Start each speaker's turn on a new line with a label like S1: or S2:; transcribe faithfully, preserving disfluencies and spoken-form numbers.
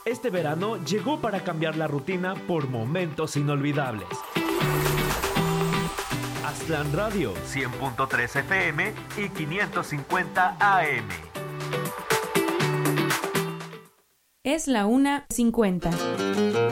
S1: Este verano llegó para cambiar la rutina por momentos inolvidables. Aztlán Radio, cien punto tres F M y quinientos cincuenta A M.
S2: Es la una cincuenta.